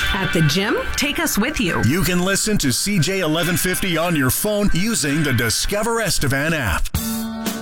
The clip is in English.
At the gym? Take us with you. You can listen to CJ 1150 on your phone using the Discover Estevan app.